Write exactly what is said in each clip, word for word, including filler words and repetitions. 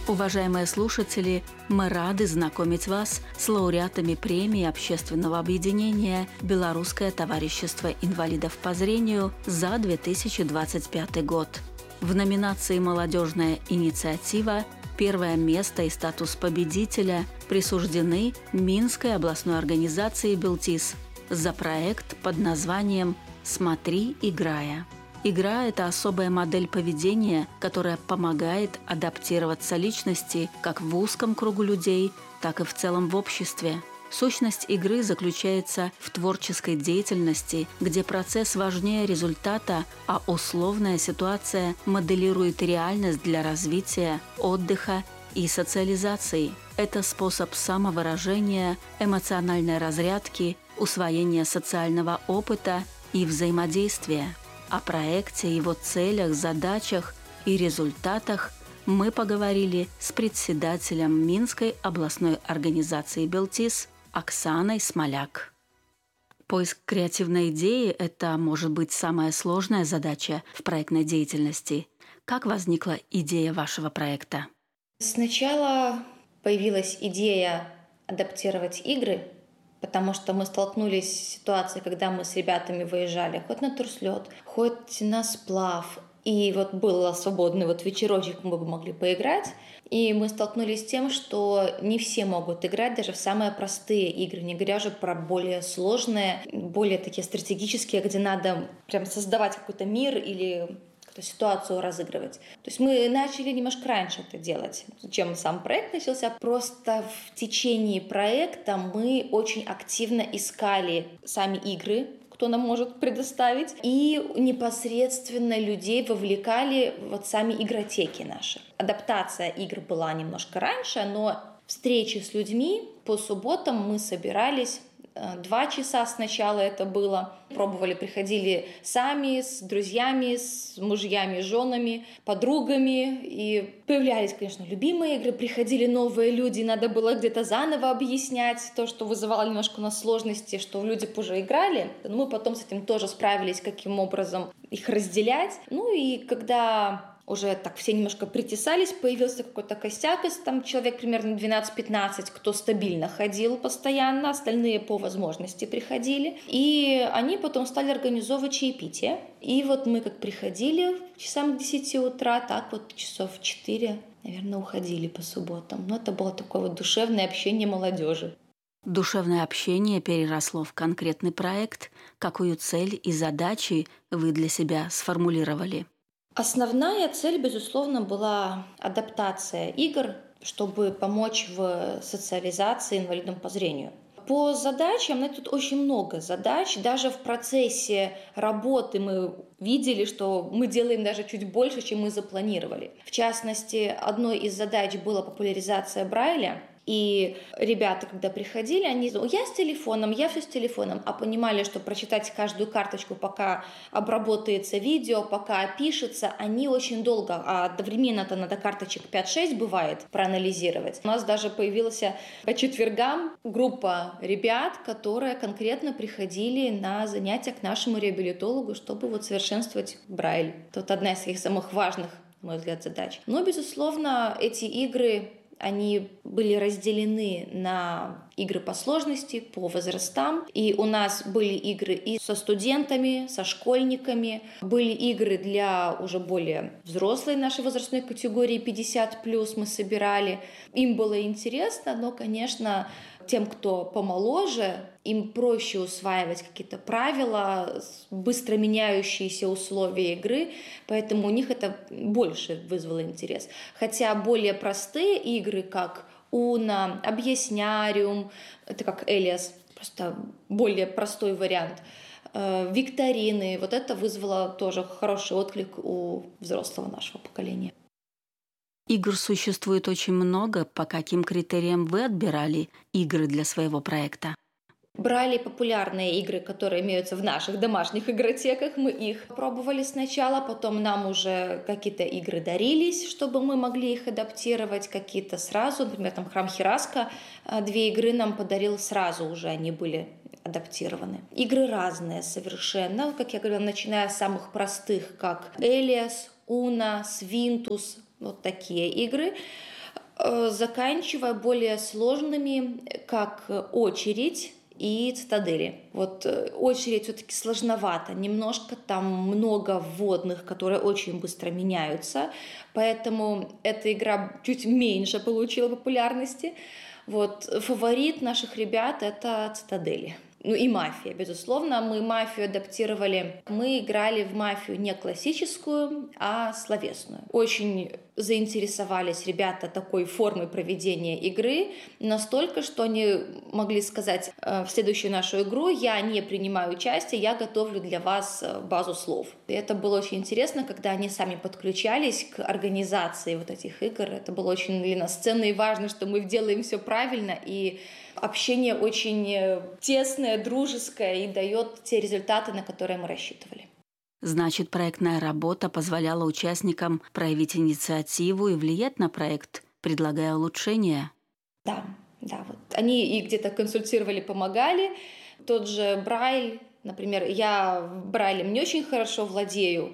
Уважаемые слушатели, мы рады знакомить вас с лауреатами премии общественного объединения «Белорусское товарищество инвалидов по зрению» за две тысячи двадцать пятый год. В номинации «Молодежная инициатива» первое место и статус победителя присуждены Минской областной организации «Белтис» за проект под названием «Смотри, играя». Игра – это особая модель поведения, которая помогает адаптироваться личности как в узком кругу людей, так и в целом в обществе. Сущность игры заключается в творческой деятельности, где процесс важнее результата, а условная ситуация моделирует реальность для развития, отдыха и социализации. Это способ самовыражения, эмоциональной разрядки, усвоения социального опыта и взаимодействия. О проекте, его целях, задачах и результатах мы поговорили с председателем Минской областной организации «Белтис» Оксаной Смоляк. Поиск креативной идеи – это, может быть, самая сложная задача в проектной деятельности. Как возникла идея вашего проекта? Сначала появилась идея адаптировать игры, потому что мы столкнулись с ситуацией, когда мы с ребятами выезжали хоть на турслет, хоть на сплав. И вот был свободный вот вечерочек, мы бы могли поиграть. И мы столкнулись с тем, что не все могут играть даже в самые простые игры, не говоря уже про более сложные, более такие стратегические, где надо прям создавать какой-то мир или ситуацию разыгрывать. То есть мы начали немножко раньше это делать, чем сам проект начался. Просто в течение проекта мы очень активно искали сами игры, кто нам может предоставить, и непосредственно людей вовлекали вот сами игротеки наши. Адаптация игр была немножко раньше, но встречи с людьми по субботам мы собирались. Два часа сначала это было. Пробовали, приходили сами, с друзьями, с мужьями, женами, подругами. И появлялись, конечно, любимые игры. Приходили новые люди, надо было где-то заново объяснять то, что вызывало немножко у нас сложности, что люди уже играли. Но мы потом с этим тоже справились, каким образом их разделять. Ну и когда уже так все немножко притесались, появился какой-то костяк, из там человек примерно двенадцать-пятнадцать, кто стабильно ходил постоянно, остальные по возможности приходили. И они потом стали организовывать чаепитие. И вот мы как приходили часам к десяти утра, так вот часов в четыре, наверное, уходили по субботам. Но это было такое вот душевное общение молодежи. Душевное общение переросло в конкретный проект. Какую цель и задачи вы для себя сформулировали? Основная цель, безусловно, была адаптация игр, чтобы помочь в социализации инвалидам по зрению. По задачам, ну, тут очень много задач. Даже в процессе работы мы видели, что мы делаем даже чуть больше, чем мы запланировали. В частности, одной из задач была популяризация Брайля. И ребята, когда приходили, они говорили: я с телефоном, я все с телефоном, а понимали, что прочитать каждую карточку, пока обработается видео, пока опишется, они очень долго, а одновременно-то надо карточек пять-шесть бывает проанализировать. У нас даже появилась по четвергам группа ребят, которые конкретно приходили на занятия к нашему реабилитологу, чтобы вот совершенствовать Брайль. Это одна из их самых важных, на мой взгляд, задач. Но, безусловно, эти игры они были разделены на игры по сложности, по возрастам. И у нас были игры и со студентами, со школьниками. Были игры для уже более взрослой нашей возрастной категории, пятьдесят плюс мы собирали. Им было интересно, но, конечно, тем, кто помоложе, им проще усваивать какие-то правила, быстро меняющиеся условия игры, поэтому у них это больше вызвало интерес. Хотя более простые игры, как Уно, Объясняриум, это как Элиас, просто более простой вариант, викторины, вот это вызвало тоже хороший отклик у взрослого нашего поколения. Игр существует очень много. По каким критериям вы отбирали игры для своего проекта? Брали популярные игры, которые имеются в наших домашних игротеках. Мы их пробовали сначала, потом нам уже какие-то игры дарились, чтобы мы могли их адаптировать, какие-то сразу. Например, там Храм Хираска, две игры нам подарил сразу уже, они были адаптированы. Игры разные совершенно, как я говорила, начиная с самых простых, как Элиас, Уно, Свинтус, вот такие игры. Э, Заканчивая более сложными, как очередь и цитадели. Вот э, очередь все-таки сложновато, немножко там много вводных, которые очень быстро меняются, поэтому эта игра чуть меньше получила популярности. Вот фаворит наших ребят — это цитадели. Ну и мафия, безусловно. Мы мафию адаптировали. Мы играли в мафию не классическую, а словесную. Очень заинтересовались ребята такой формой проведения игры, настолько, что они могли сказать: в следующую нашу игру я не принимаю участие, я готовлю для вас базу слов. И это было очень интересно, когда они сами подключались к организации вот этих игр. Это было очень для нас ценно и важно, что мы делаем все правильно, и общение очень тесное, дружеское и дает те результаты, на которые мы рассчитывали. Значит, проектная работа позволяла участникам проявить инициативу и влиять на проект, предлагая улучшения? Да, да. Вот. Они и где-то консультировали, помогали. Тот же Брайль, например, я Брайлем не очень хорошо владею,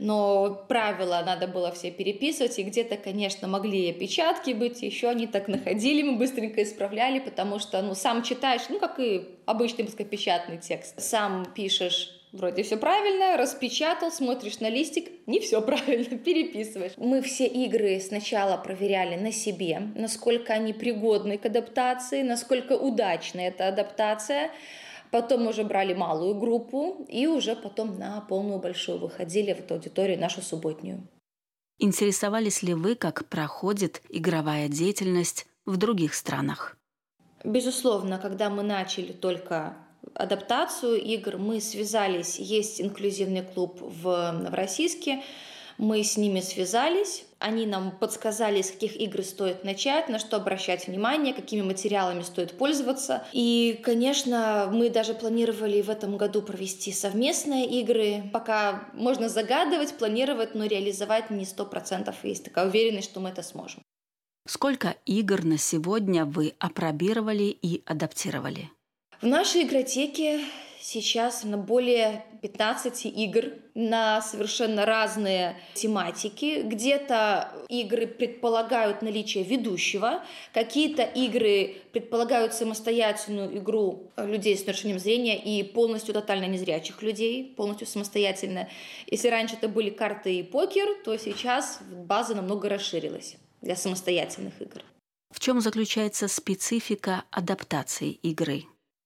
но правила надо было все переписывать, и где-то, конечно, могли и опечатки быть, еще они так находили, мы быстренько исправляли, потому что, ну, сам читаешь, ну, как и обычный печатный текст, сам пишешь, вроде все правильно, распечатал, смотришь на листик, не все правильно, переписываешь. Мы все игры сначала проверяли на себе, насколько они пригодны к адаптации, насколько удачна эта адаптация. Потом уже брали малую группу и уже потом на полную большую выходили в эту аудиторию нашу субботнюю. Интересовались ли вы, как проходит игровая деятельность в других странах? Безусловно, когда мы начали только адаптацию игр, мы связались, есть инклюзивный клуб в Новороссийске, мы с ними связались, они нам подсказали, с каких игр стоит начать, на что обращать внимание, какими материалами стоит пользоваться. И, конечно, мы даже планировали в этом году провести совместные игры. Пока можно загадывать, планировать, но реализовать не сто процентов. Есть такая уверенность, что мы это сможем. Сколько игр на сегодня вы опробировали и адаптировали? В нашей игротеке сейчас на более пятнадцати игр на совершенно разные тематики. Где-то игры предполагают наличие ведущего, какие-то игры предполагают самостоятельную игру людей с нарушением зрения и полностью тотально незрячих людей, полностью самостоятельно. Если раньше это были карты и покер, то сейчас база намного расширилась для самостоятельных игр. В чем заключается специфика адаптации игры?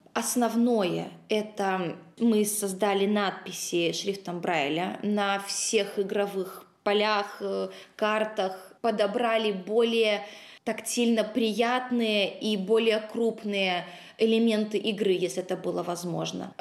Основное – это мы создали надписи шрифтом Брайля на всех игровых полях, картах, подобрали более тактильно приятные и более крупные элементы игры, если это было возможно.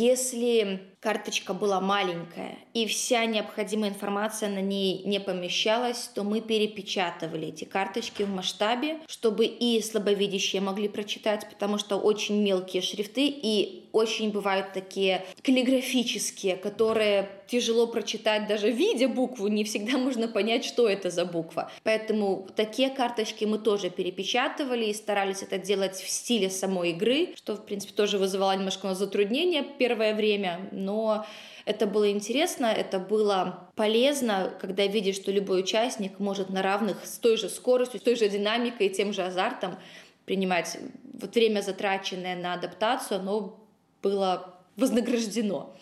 Если карточка была маленькая и вся необходимая информация на ней не помещалась, то мы перепечатывали эти карточки в масштабе, чтобы и слабовидящие могли прочитать, потому что очень мелкие шрифты и очень бывают такие каллиграфические, которые тяжело прочитать даже видя букву, не всегда можно понять, что это за буква. Поэтому такие карточки мы тоже перепечатывали и старались это делать в стиле самой игры, что, в принципе, тоже вызывало немножко затруднения первое время, но это было интересно, это было полезно, когда видишь, что любой участник может на равных с той же скоростью, с той же динамикой и тем же азартом принимать вот время, затраченное на адаптацию, оно было вознаграждено.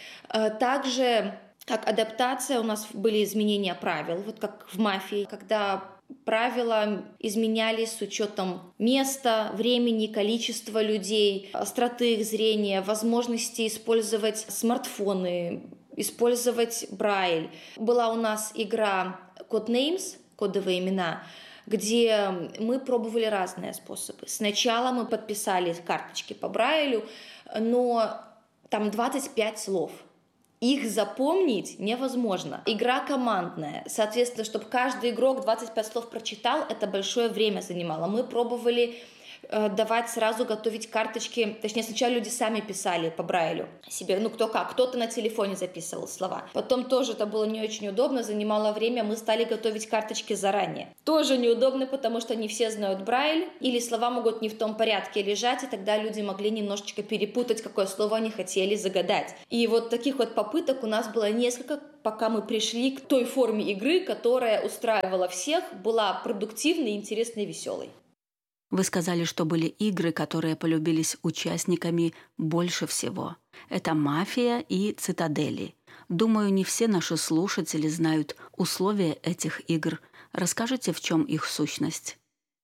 Также, как адаптация, у нас были изменения правил, вот как в «Мафии», когда правила изменялись с учетом места, времени, количества людей, остроты их зрения, возможности использовать смартфоны, использовать Брайль. Была у нас игра Codenames, кодовые имена, где мы пробовали разные способы. Сначала мы подписали карточки по Брайлю, но там двадцать пять слов. Их запомнить невозможно. Игра командная. Соответственно, чтобы каждый игрок двадцать пять слов прочитал, это большое время занимало. Мы пробовали давать сразу готовить карточки. Точнее, сначала люди сами писали по Брайлю себе, ну кто как, кто-то на телефоне записывал слова. Потом тоже это было не очень удобно, занимало время, мы стали готовить карточки заранее. Тоже неудобно, потому что не все знают Брайль, или слова могут не в том порядке лежать, и тогда люди могли немножечко перепутать, какое слово они хотели загадать. И вот таких вот попыток у нас было несколько, пока мы пришли к той форме игры, которая устраивала всех, была продуктивной, интересной и веселой. Вы сказали, что были игры, которые полюбились участниками больше всего. Это «Мафия» и «Цитадели». Думаю, не все наши слушатели знают условия этих игр. Расскажите, в чем их сущность?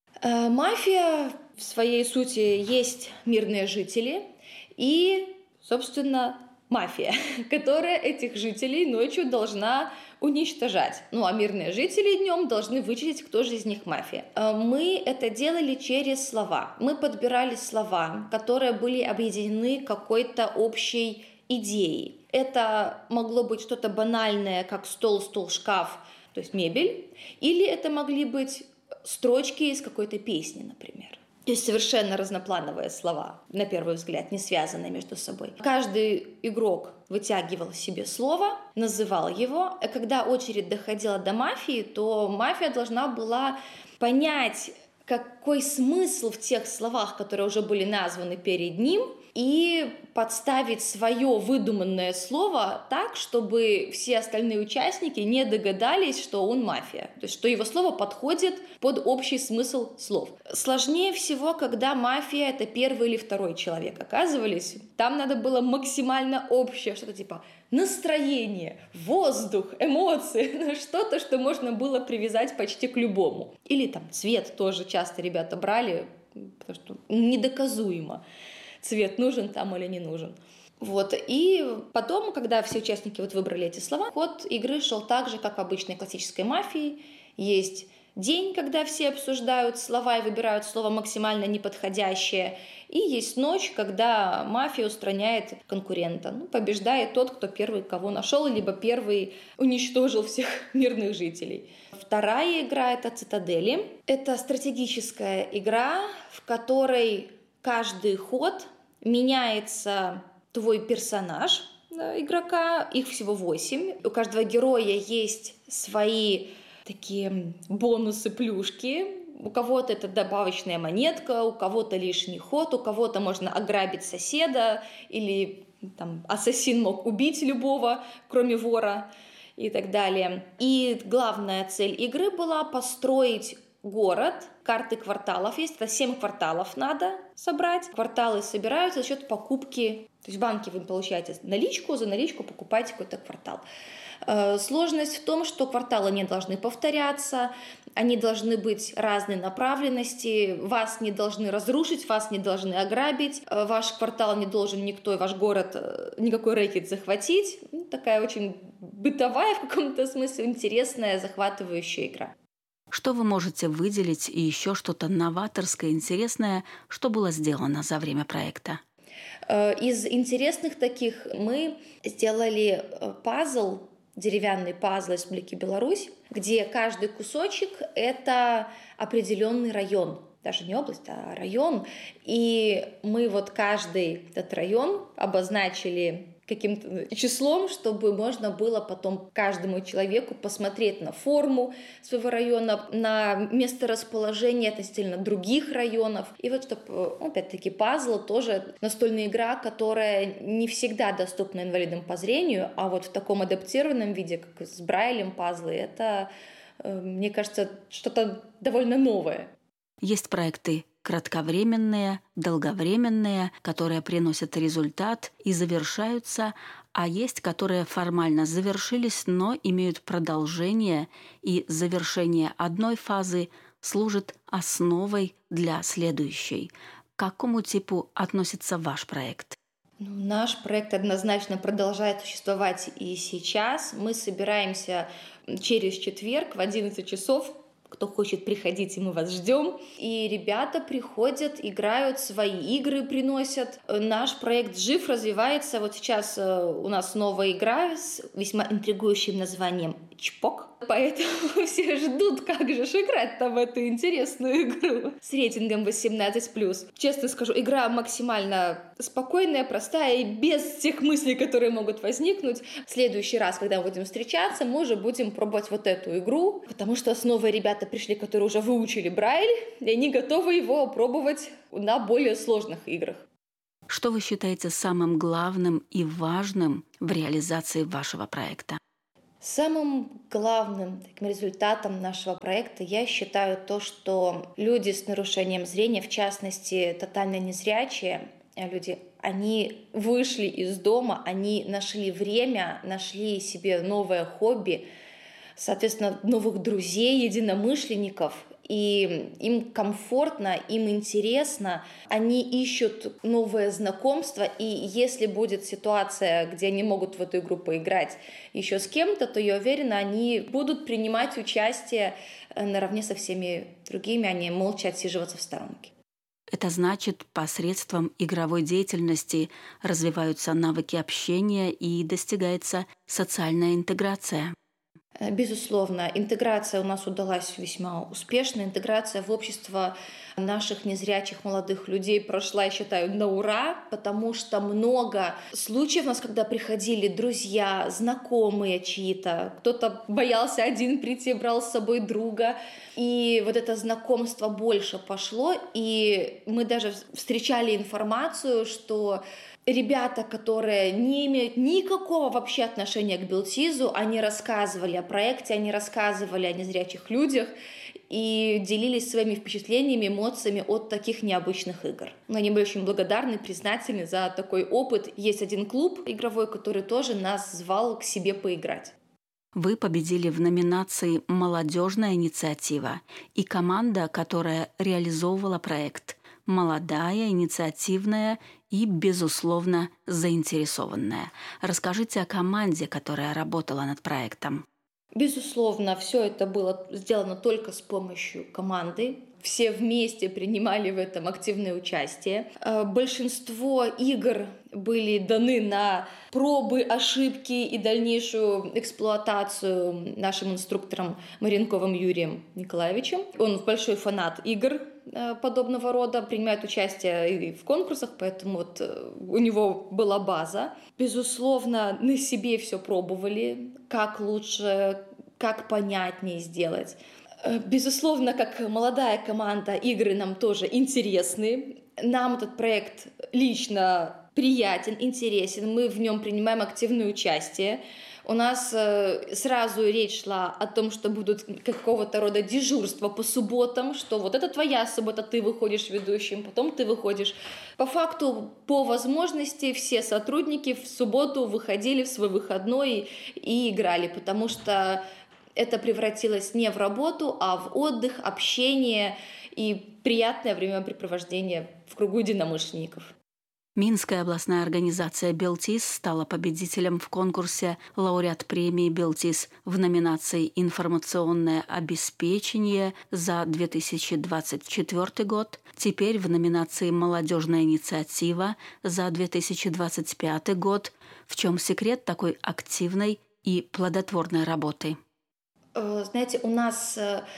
«Мафия» в своей сути есть мирные жители и, собственно, мафия, которая этих жителей ночью должна уничтожать. Ну, а мирные жители днем должны вычислить, кто же из них мафия. Мы это делали через слова. Мы подбирали слова, которые были объединены какой-то общей идеей. Это могло быть что-то банальное, как стол, стул, шкаф, то есть мебель, или это могли быть строчки из какой-то песни, например. То есть совершенно разноплановые слова, на первый взгляд, не связанные между собой. Каждый игрок вытягивал себе слово, называл его. А когда очередь доходила до мафии, то мафия должна была понять, какой смысл в тех словах, которые уже были названы перед ним, и подставить свое выдуманное слово так, чтобы все остальные участники не догадались, что он мафия. То есть, что его слово подходит под общий смысл слов. Сложнее всего, когда мафия — это первый или второй человек оказывались. Там надо было максимально общее, что-то типа настроение, воздух, эмоции, ну, что-то, что можно было привязать почти к любому. Или там цвет тоже часто ребята брали, потому что недоказуемо. Цвет нужен там или не нужен. Вот. И потом, когда все участники вот выбрали эти слова, ход игры шел так же, как в обычной классической мафии. Есть день, когда все обсуждают слова и выбирают слово максимально неподходящее. И есть ночь, когда мафия устраняет конкурента. Ну, побеждает тот, кто первый кого нашел, либо первый уничтожил всех мирных жителей. Вторая игра — это «Цитадели». Это стратегическая игра, в которой каждый ход меняется твой персонаж игрока, их всего восемь. У каждого героя есть свои такие бонусы, плюшки. У кого-то это добавочная монетка, у кого-то лишний ход, у кого-то можно ограбить соседа, или там ассасин мог убить любого, кроме вора, и так далее. И главная цель игры была построить город. Карты кварталов есть, это семь кварталов надо собрать. Кварталы собираются за счет покупки. То есть в банке вы получаете наличку, за наличку покупаете какой-то квартал. Сложность в том, что кварталы не должны повторяться, они должны быть разной направленности, вас не должны разрушить, вас не должны ограбить, ваш квартал не должен никто, ваш город, никакой рэкет захватить. Такая очень бытовая, в каком-то смысле интересная, захватывающая игра. Что вы можете выделить и еще что-то новаторское, интересное, что было сделано за время проекта? Из интересных таких мы сделали пазл, деревянный пазл Республики Беларусь, где каждый кусочек — это определенный район. Даже не область, а район. И мы вот каждый этот район обозначили каким-то числом, чтобы можно было потом каждому человеку посмотреть на форму своего района, на месторасположение относительно других районов. И вот чтобы, опять-таки, пазл тоже настольная игра, которая не всегда доступна инвалидам по зрению, а вот в таком адаптированном виде, как с Брайлем пазлы, это, мне кажется, что-то довольно новое. Есть проекты кратковременные, долговременные, которые приносят результат и завершаются, а есть, которые формально завершились, но имеют продолжение, и завершение одной фазы служит основой для следующей. К какому типу относится ваш проект? Ну, наш проект однозначно продолжает существовать и сейчас. Мы собираемся через четверг в одиннадцать часов. Кто хочет, приходите, мы вас ждем. И ребята приходят, играют, свои игры приносят. Наш проект жив, развивается. Вот сейчас у нас новая игра с весьма интригующим названием чпок. Поэтому все ждут, как же ж играть-то в эту интересную игру с рейтингом восемнадцать плюс. Честно скажу, игра максимально спокойная, простая и без тех мыслей, которые могут возникнуть. В следующий раз, когда мы будем встречаться, мы уже будем пробовать вот эту игру, потому что с новые ребята пришли, которые уже выучили Брайль, и они готовы его пробовать на более сложных играх. Что вы считаете самым главным и важным в реализации вашего проекта? Самым главным таким результатом нашего проекта я считаю то, что люди с нарушением зрения, в частности, тотально незрячие люди, они вышли из дома, они нашли время, нашли себе новое хобби, соответственно, новых друзей, единомышленников, и им комфортно, им интересно, они ищут новое знакомство, и если будет ситуация, где они могут в эту игру поиграть еще с кем-то, то я уверена, они будут принимать участие наравне со всеми другими, а не молча отсиживаться в сторонке. Это значит, посредством игровой деятельности развиваются навыки общения и достигается социальная интеграция. Безусловно, интеграция у нас удалась весьма успешно. Интеграция в общество наших незрячих молодых людей прошла, я считаю, на ура, потому что много случаев у нас, когда приходили друзья, знакомые чьи-то, кто-то боялся один прийти, брал с собой друга, и вот это знакомство больше пошло, и мы даже встречали информацию, что ребята, которые не имеют никакого вообще отношения к Белтизу, они рассказывали о проекте, они рассказывали о незрячих людях и делились своими впечатлениями, эмоциями от таких необычных игр. Но они были очень благодарны, признательны за такой опыт. Есть один клуб игровой, который тоже нас звал к себе поиграть. Вы победили в номинации «Молодежная инициатива» и команда, которая реализовывала проект – молодая, инициативная и, безусловно, заинтересованная. Расскажите о команде, которая работала над проектом. Безусловно, все это было сделано только с помощью команды. Все вместе принимали в этом активное участие. Большинство игр были даны на пробы, ошибки и дальнейшую эксплуатацию нашим инструктором Маренковым Юрием Николаевичем. Он большой фанат игр подобного рода, принимает участие и в конкурсах, поэтому вот у него была база. Безусловно, на себе все пробовали, как лучше, как понятнее сделать. Безусловно, как молодая команда, игры нам тоже интересны. Нам этот проект лично приятен, интересен, мы в нем принимаем активное участие. У нас сразу речь шла о том, что будут какого-то рода дежурства по субботам, что вот это твоя суббота, ты выходишь ведущим, потом ты выходишь. По факту, по возможности, все сотрудники в субботу выходили в свой выходной и играли, потому что это превратилось не в работу, а в отдых, общение и приятное времяпрепровождение в кругу единомышленников. Минская областная организация «Белтиз» стала победителем в конкурсе «Лауреат премии Белтиз» в номинации «Информационное обеспечение» за две тысячи двадцать четвёртый год, теперь в номинации «Молодежная инициатива» за две тысячи двадцать пятый год. В чем секрет такой активной и плодотворной работы? Знаете, у нас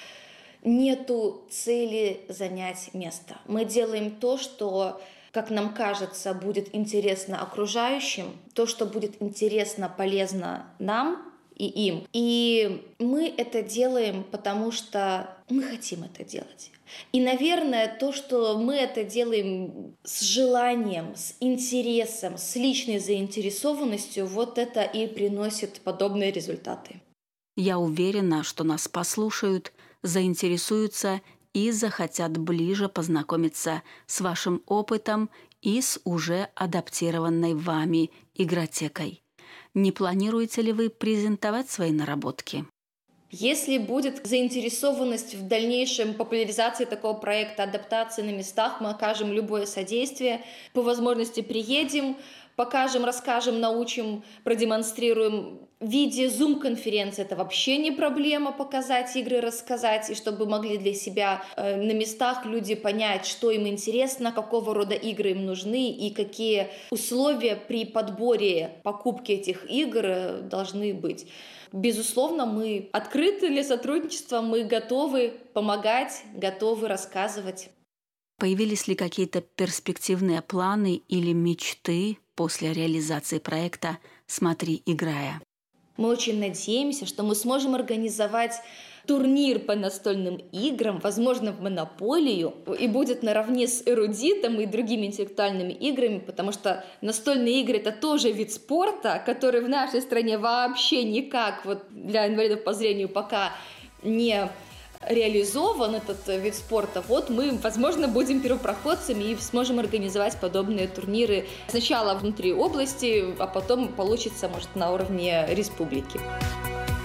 нету цели занять место. Мы делаем то, что, как нам кажется, будет интересно окружающим, то, что будет интересно, полезно нам и им. И мы это делаем, потому что мы хотим это делать. И, наверное, то, что мы это делаем с желанием, с интересом, с личной заинтересованностью, вот это и приносит подобные результаты. Я уверена, что нас послушают, заинтересуются и захотят ближе познакомиться с вашим опытом и с уже адаптированной вами игротекой. Не планируете ли вы презентовать свои наработки? Если будет заинтересованность в дальнейшем популяризации такого проекта, адаптации на местах, мы окажем любое содействие. По возможности приедем, покажем, расскажем, научим, продемонстрируем В виде зум-конференции это вообще не проблема показать игры, рассказать, и чтобы могли для себя э, на местах люди понять, что им интересно, какого рода игры им нужны и какие условия при подборе покупки этих игр должны быть. Безусловно, мы открыты для сотрудничества, мы готовы помогать, готовы рассказывать. Появились ли какие-то перспективные планы или мечты после реализации проекта «Смотри, играя»? Мы очень надеемся, что мы сможем организовать турнир по настольным играм, возможно, в монополию, и будет наравне с эрудитом и другими интеллектуальными играми, потому что настольные игры — это тоже вид спорта, который в нашей стране вообще никак вот для инвалидов по зрению пока не реализован, этот вид спорта. Вот мы, возможно, будем первопроходцами и сможем организовать подобные турниры сначала внутри области, а потом получится, может, на уровне республики.